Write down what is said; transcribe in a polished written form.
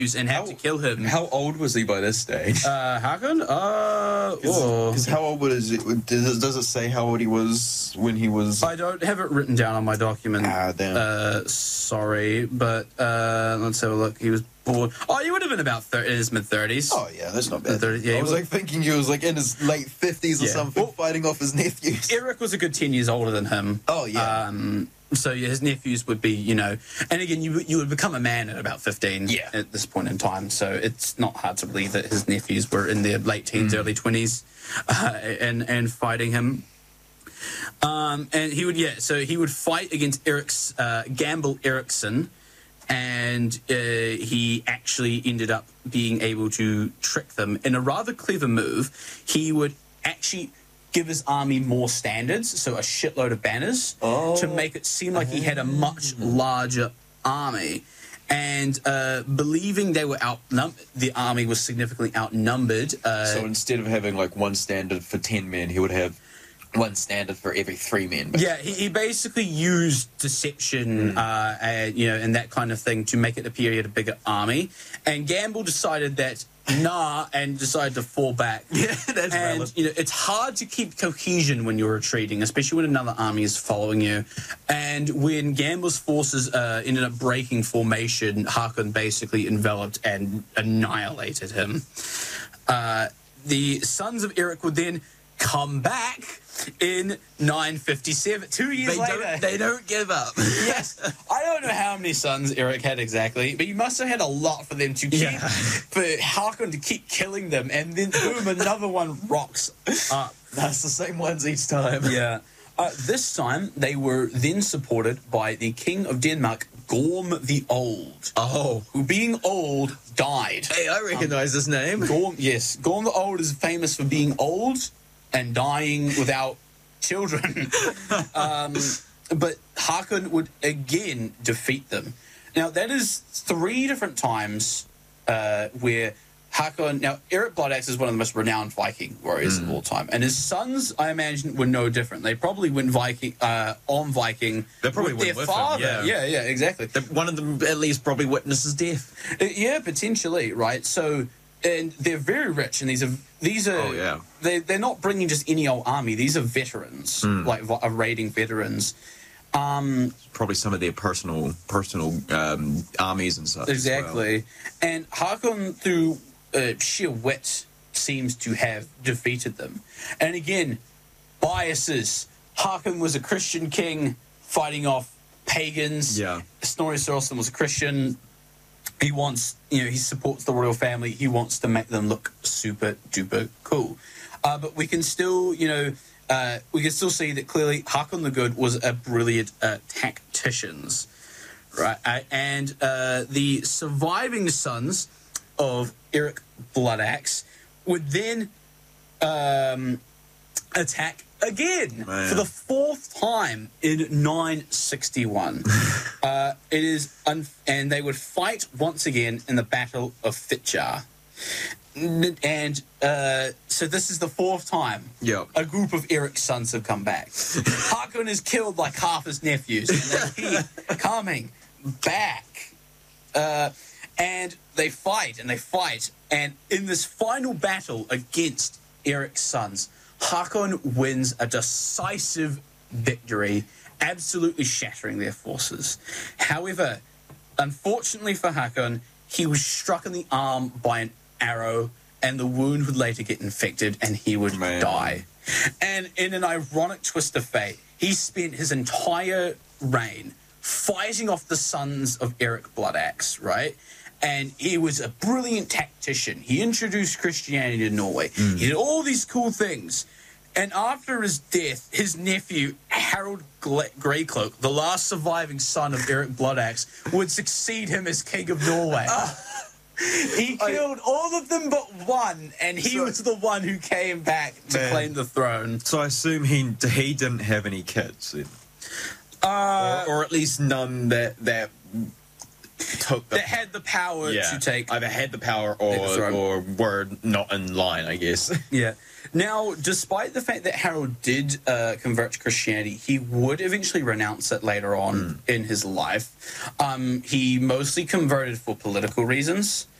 and have to kill him. How old was he by this stage? Hakon? Because how old was it? Does it say how old he was when he was? I don't have it written down on my document. Damn. Sorry, but let's have a look. He was born. Oh, he would have been about in his mid-30s. Oh yeah, that's not bad. 30s, yeah, I was like thinking he was like in his late 50s or something, fighting off his nephews. Eric was a good 10 years older than him. Oh yeah. So yeah, his nephews would be, and again, you would become a man at about 15 at this point in time. So it's not hard to believe that his nephews were in their late teens, early 20s, and fighting him. And he would fight against Gamble Eriksson, and he actually ended up being able to trick them in a rather clever move. He would actually give his army more standards, so a shitload of banners, to make it seem like he had a much larger army. And believing they were outnumbered, the army was significantly outnumbered. So instead of having like one standard for 10 men, he would have one standard for every 3 men. Yeah, he basically used deception, and that kind of thing to make it appear he had a bigger army. And Gamble decided that and decided to fall back. Yeah, that's valid. It's hard to keep cohesion when you're retreating, especially when another army is following you. And when Gamble's forces ended up breaking formation, Hakon basically enveloped and annihilated him. The sons of Eric would then come back in 957, 2 years later. They don't give up. Yes. I don't know how many sons Eric had exactly, but he must have had a lot for them to keep, for Hakon to keep killing them, and then boom, another one rocks up. That's the same ones each time. Yeah. This time, they were then supported by the King of Denmark, Gorm the Old. Oh. Who, being old, died. Hey, I recognize this name. Gorm the Old is famous for being old and dying without children. But Hakon would again defeat them. Now, that is 3 different times where Hakon... Now, Eric Bloodaxe is one of the most renowned Viking warriors of all time. And his sons, I imagine, were no different. They probably went on Viking They probably with their went with father. him, Yeah, exactly. One of them at least probably witnessed his death. Yeah, potentially, right? So... And they're very rich, and these are they're not bringing just any old army. These are veterans, like raiding veterans. Probably some of their personal armies and such. Exactly. As And Hakon, through sheer wit, seems to have defeated them. And again, biases. Hakon was a Christian king fighting off pagans. Yeah. Snorri Sturluson was a Christian. He wants, he supports the royal family. He wants to make them look super duper cool. But we can still, see that clearly Hakon the Good was a brilliant tactician, right? And the surviving sons of Eric Bloodaxe would then attack again for the 4th time in 961. And they would fight once again in the Battle of Fitjar. And so this is the 4th time a group of Eric's sons have come back. Hakon has killed like half his nephews, and they keep coming back. And they fight, and in this final battle against Eric's sons, Hakon wins a decisive victory, absolutely shattering their forces. However, unfortunately for Hakon, he was struck in the arm by an arrow, and the wound would later get infected, and he would die. And in an ironic twist of fate, he spent his entire reign fighting off the sons of Eric Bloodaxe, right? And he was a brilliant tactician. He introduced Christianity to Norway. He did all these cool things. And after his death, his nephew, Harold Greycloak, the last surviving son of Eric Bloodaxe, would succeed him as King of Norway. He killed all of them but one, and he was the one who came back to claim the throne. So I assume he didn't have any kids then. Or at least none that took the that had the power to take. either had the power the throne. or were not in line, I guess. Yeah. Now, despite the fact that Harold did convert to Christianity, he would eventually renounce it later on in his life. He mostly converted for political reasons.